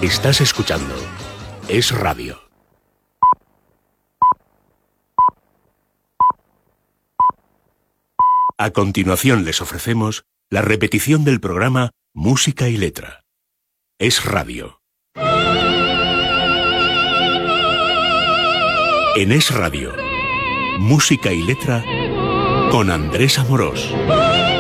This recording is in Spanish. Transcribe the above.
Estás escuchando Es Radio. A continuación les ofrecemos la repetición del programa Música y Letra. Es Radio. En Es Radio, Música y Letra con Andrés Amorós.